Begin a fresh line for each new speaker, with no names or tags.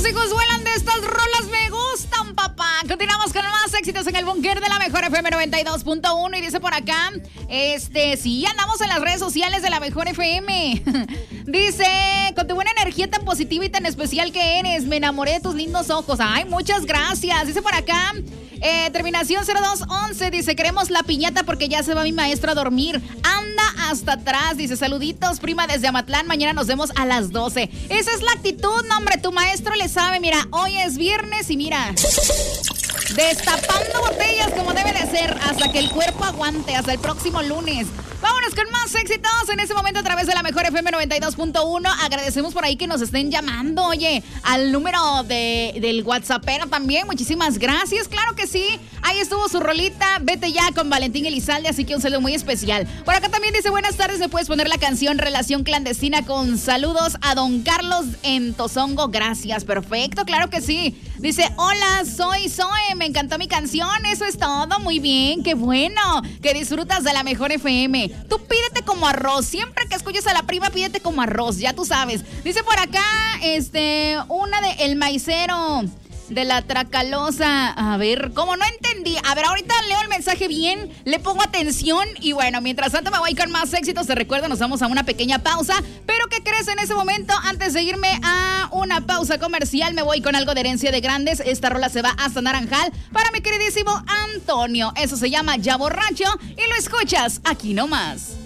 hijos vuelan de estas rolas, me gustan, papá. Continuamos con más éxitos en el búnker de la Mejor FM 92.1 y dice por acá, sí, andamos en las redes sociales de la Mejor FM. Dice, con tu buena energía tan positiva y tan especial que eres, me enamoré de tus lindos ojos. Ay, muchas gracias. Dice por acá, terminación 0211, dice, queremos la piñata porque ya se va mi maestro a dormir. Anda hasta atrás, dice, saluditos, prima desde Amatlán, mañana nos vemos a las 12. Esa es la actitud, no, hombre, tu maestro le sabe, mira, hoy es viernes y mira, destapando botellas como debe de ser, hasta que el cuerpo aguante, hasta el próximo lunes. Vámonos con más éxitos en este momento a través de la Mejor FM 92.1. Agradecemos por ahí que nos estén llamando, oye, al número del WhatsAppero también. Muchísimas gracias, claro que sí. Ahí estuvo su rolita, Vete Ya con Valentín Elizalde, así que un saludo muy especial. Por acá también dice, buenas tardes, ¿me puedes poner la canción Relación Clandestina con saludos a don Carlos en Tozongo? Gracias, perfecto, claro que sí. Dice, hola, soy Zoe, me encantó mi canción, eso es todo, muy bien, qué bueno, que disfrutas de la Mejor FM. Tú pídete como arroz, siempre que escuches a la prima, pídete como arroz, ya tú sabes. Dice por acá, una de El Maicero, de la Tracalosa. A ver, ¿cómo? No entendí. A ver, ahorita leo el mensaje bien, le pongo atención y bueno, mientras tanto me voy con más éxitos. Te recuerdo, nos vamos a una pequeña pausa. Pero ¿qué crees en ese momento? Antes de irme a una pausa comercial, me voy con algo de Herencia de Grandes. Esta rola se va hasta Naranjal para mi queridísimo Antonio. Eso se llama Ya Borracho y lo escuchas aquí nomás.